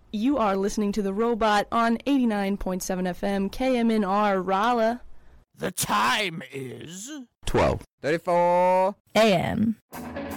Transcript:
You are listening to The Robot on 89.7 FM, KMNR, Raleigh. The time is 12:34 a.m.